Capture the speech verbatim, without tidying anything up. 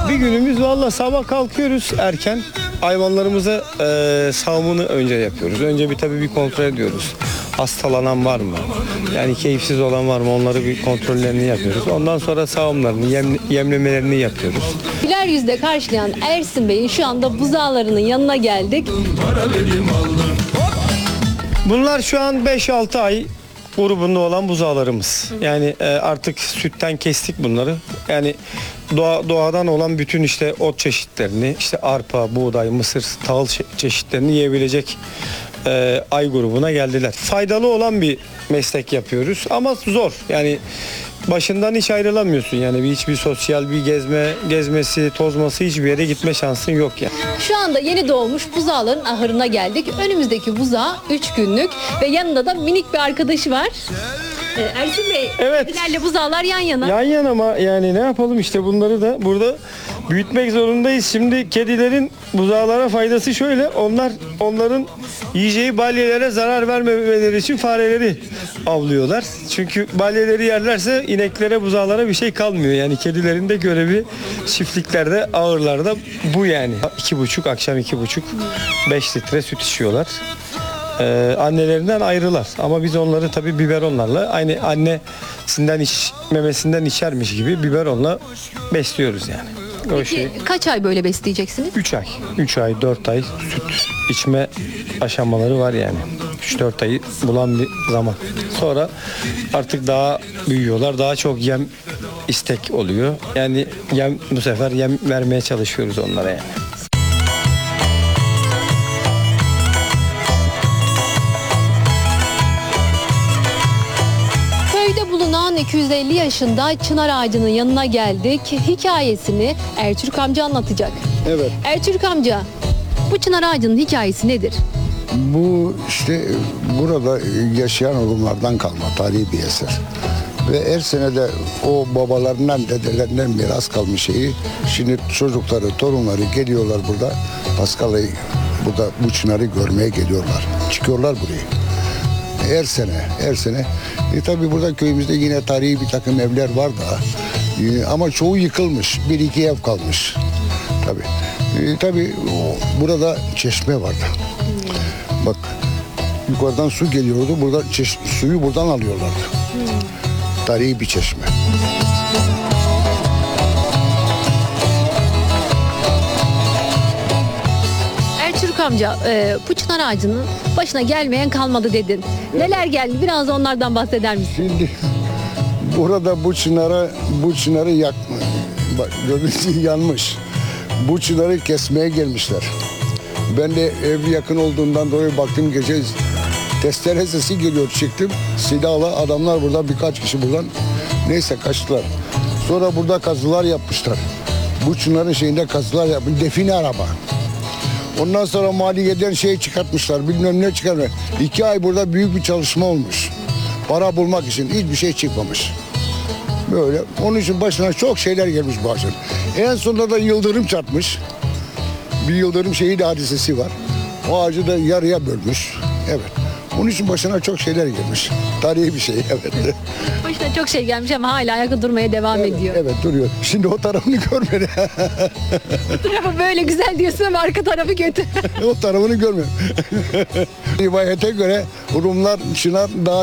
Bir günümüz valla sabah kalkıyoruz erken. Hayvanlarımıza e, sağımını önce yapıyoruz. Önce bir tabii bir kontrol ediyoruz. Hastalanan var mı? Yani keyifsiz olan var mı? Onları bir kontrollerini yapıyoruz. Ondan sonra sağımlarını, yem, yemlemelerini yapıyoruz. Güler yüzle karşılayan Ersin Bey'in şu anda buzağlarının yanına geldik. Bunlar şu an beş altı ay grubunda olan buzağlarımız. Yani e, artık sütten kestik bunları. Yani doğa, doğadan olan bütün işte ot çeşitlerini, işte arpa, buğday, mısır, tahıl çe- çeşitlerini yiyebilecek e, ay grubuna geldiler. Faydalı olan bir meslek yapıyoruz ama zor. Yani başından hiç ayrılamıyorsun. Yani bir hiçbir sosyal bir gezme, gezmesi, tozması, hiçbir yere gitme şansın yok yani. Şu anda yeni doğmuş buzağların ahırına geldik. Önümüzdeki buzağı üç günlük ve yanında da minik bir arkadaşı var. Ee, Ersin Bey, Evet. kedilerle buzağlar yan yana. Yan yana ama yani ne yapalım işte bunları da burada büyütmek zorundayız. Şimdi kedilerin buzağlara faydası şöyle. Onlar onların yiyeceği balyelere zarar vermemeleri için fareleri avlıyorlar. Çünkü balyeleri yerlerse ineklere, buzağlara bir şey kalmıyor. Yani kedilerin de görevi çiftliklerde, ağırlarda bu yani. iki buçuk akşam iki buçuk beş litre süt içiyorlar. Ee, annelerinden ayrılar ama biz onları tabii biberonlarla aynı annesinden iç, memesinden içermiş gibi biberonla besliyoruz yani. O Peki şey kaç ay böyle besleyeceksiniz? üç ay, üç ay, dört ay süt içme aşamaları var yani. üç dört ayı bulan bir zaman. Sonra artık daha büyüyorlar. Daha çok yem istek oluyor. Yani yem bu sefer yem vermeye çalışıyoruz onlara yani. Köyde bulunan iki yüz elli yaşında çınar ağacının yanına geldik. Hikayesini Ertürk amca anlatacak. Evet. Ertürk amca, bu çınar ağacının hikayesi nedir? Bu işte burada yaşayan oğlumlardan kalma tarihi bir eser. Ve her sene de o babalarından, dedelerinden miras kalmış şeyi şimdi çocukları, torunları geliyorlar burada. Paskalya'yı burada bu çınarı görmeye geliyorlar. Çıkıyorlar buraya. Her sene, her sene. E tabi burada köyümüzde yine tarihi bir takım evler var da. E, ama çoğu yıkılmış. Bir iki ev kalmış. Tabi. E, tabi o, burada çeşme vardı. Bak yukarıdan su geliyordu. Burada çeş- suyu buradan alıyorlardı. Tarihi bir çeşme. Ertürk amca, e, bu çınar ağacının başına gelmeyen kalmadı dedin. Neler geldi? Biraz da onlardan bahseder misin? Şimdi burada bu çınara bu çınarı yakma. Bak gördüğünüz gibi yanmış. Bu çınarı kesmeye gelmişler. Ben de ev yakın olduğundan dolayı baktım gece testere sesi geliyor, çıktım. Silahlı adamlar burada, birkaç kişi buradan. Neyse kaçtılar. Sonra burada kazılar yapmışlar. Bu çınarın şeyinde kazılar yapmış. Define araba. Ondan sonra maliyeden şey çıkartmışlar. Bilmem ne çıkartmışlar. İki ay burada büyük bir çalışma olmuş. Para bulmak için hiçbir şey çıkmamış. Böyle. Onun için başına çok şeyler gelmiş bu ağacın. En sonunda da yıldırım çarpmış. Bir yıldırım şehit hadisesi var. O ağacı da yarıya bölmüş. Evet. Onun için başına çok şeyler gelmiş. Tarihi bir şey, evet. Başına çok şey gelmiş ama hala ayakta durmaya devam Evet, ediyor. evet duruyor. Şimdi o tarafını görmedi. Bu tarafı böyle güzel diyorsun ama arka tarafı kötü. O tarafını görmüyor. Rivayete göre Rumlar Çınar Dağı